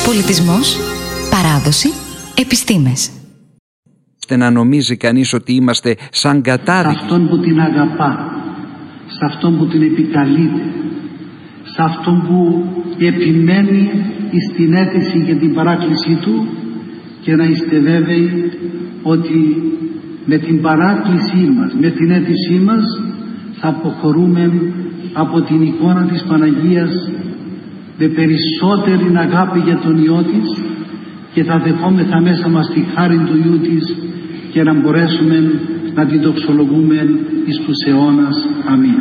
Πολιτισμός, παράδοση, επιστήμες. Να νομίζει κανείς ότι είμαστε σαν κατάδικοι. Σε αυτόν που την αγαπά, σε αυτόν που την επικαλείται, σε αυτόν που επιμένει στην αίτηση για την παράκλησή του, και να είστε βέβαιοι ότι με την παράκλησή μας, με την αίτησή μας, θα αποχωρούμε από την εικόνα της Παναγίας με περισσότερη αγάπη για τον Υιό της, και θα δεχόμεθα μέσα μας τη χάρη του Υιού της, και να μπορέσουμε να την δοξολογούμε εις τους αιώνας. Αμήν.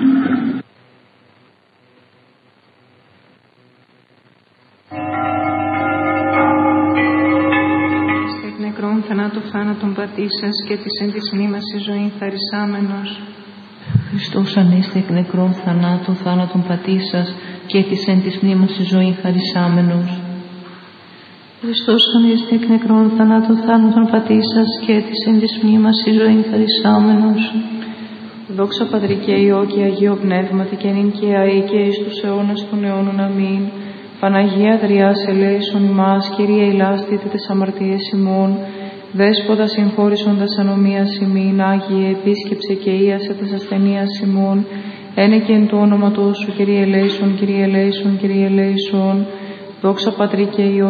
Στεκ νεκρών θανάτου θάνατον πατήσας και της εν της μνήμας η ζωή χαρισάμενος. Χριστός ανέστη εκ νεκρών θανάτου θάνατον πατήσας και της εν της μνήμας η ζωή χαρισάμενος. Χριστός ανέστη εκ νεκρών θανάτου θάνατον πατήσας και της εν της μνήμας η ζωή χαρισάμενος. Δόξα Πατρί και Υιό και Αγίο Πνεύματι και νυν και αεί και εις τους αιώνας των αιώνων. Αμήν. Παναγία Δριάς ελέησον ημάς, Κυρία ηλάστητε τες αμαρτίες ημών, Δέσποτα συγχώρησοντας ανομίας ημίν, Άγιε επίσκεψε και ίασε τες ασθενείας ημών, ένε και εν το όνομα Σου, Κύριε ελέησον, Κύριε ελέησον, Κύριε ελέησον. Δόξα Πατρί και Υιό